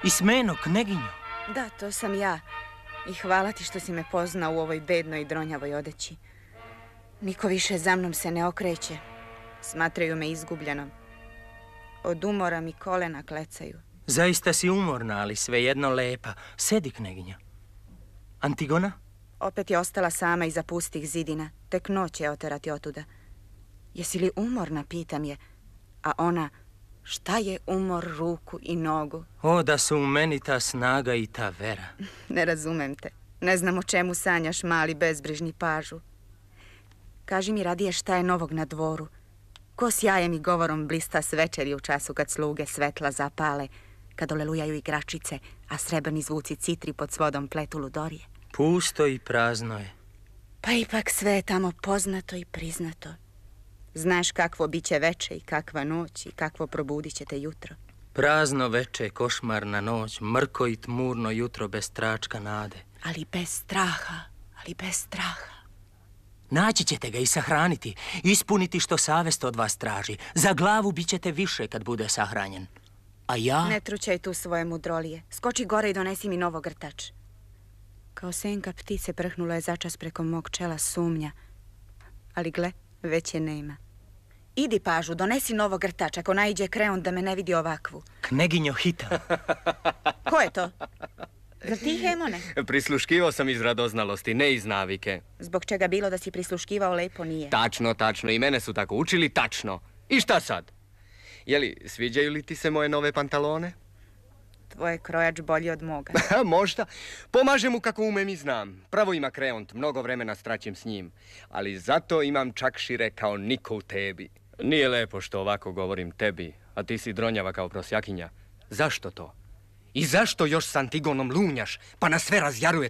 Ismeno, kneginjo. Da, to sam ja. I hvala ti što si me poznao u ovoj bednoj i dronjavoj odeći. Niko više za mnom se ne okreće. Smatraju me izgubljenom. Od umora mi kolena klecaju. Zaista si umorna, ali svejedno lepa. Sedi, kneginja. Antigona? Opet je ostala sama iza pustih zidina. Tek noć je oterati otuda. Jesi li umorna, pitam je. A ona, šta je umor ruku i nogu? O, da su u meni ta snaga i ta vera. Ne razumem te. Ne znam o čemu sanjaš, mali bezbrižni pažu. Kaži mi radije šta je novog na dvoru. Ko sjajem i govorom blista s večeri u času kad sluge svetla zapale, kad olelujaju igračice, a srebrni zvuci citri pod svodom pletu ludorije. Pusto i prazno je. Pa ipak sve je tamo poznato i priznato. Znaš kakvo biće veče i kakva noć i kakvo probudit će te jutro. Prazno veče, košmarna noć, mrko i tmurno jutro bez tračka nade. Ali bez straha, ali bez straha. Naći ćete ga i sahraniti, ispuniti što savest od vas traži. Za glavu bit ćete više kad bude sahranjen. A ja... Ne trućaj tu svoje mudrolije. Skoči gore i donesi mi novo grtač. Kao senka ptice prhnulo je začas preko mog čela sumnja. Ali gle, već je nema. Idi, pažu, donesi novo grtač, ako naiđe kreon da me ne vidi ovakvu. Kneginjo, hita. Ko je to? Zar ti, Hemone? Prisluškivao sam iz radoznalosti, ne iz navike. Zbog čega bilo da si prisluškivao lepo nije? Tačno, tačno. I mene su tako učili, tačno. I šta sad? Jeli, sviđaju li ti se moje nove pantalone? Tvoj je krojač bolji od moga. Možda. Pomažem mu kako umem i znam. Pravo ima kreont, mnogo vremena straćim s njim. Ali zato imam čak šire kao niko u tebi. Nije lepo što ovako govorim tebi, a ti si dronjava kao prosjakinja. Zašto to? I zašto još s Antigonom lumnjaš, pa nas sve razjarujete?